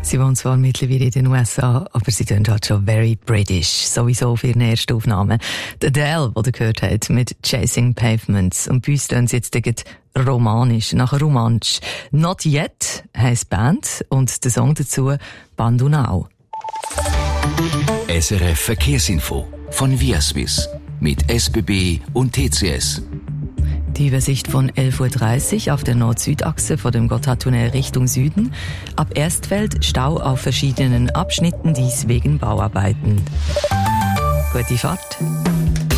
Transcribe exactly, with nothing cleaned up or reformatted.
Sie wohnt zwar mittlerweile in den U S A, aber sie klingt halt schon very British. Sowieso für ihre erste Aufnahme. Die Adele, die ihr gehört habt, mit Chasing Pavements. Und bei uns tun sie jetzt gleich romanisch, nach Romansch. Not Yet heisst die Band und der Song dazu Bandunau. S R F Verkehrsinfo von Viaswiss mit S B B und T C S. Die Übersicht von elf Uhr dreißig auf der Nord-Süd-Achse vor dem Gotthardtunnel Richtung Süden. Ab Erstfeld Stau auf verschiedenen Abschnitten, dies wegen Bauarbeiten. Gute Fahrt.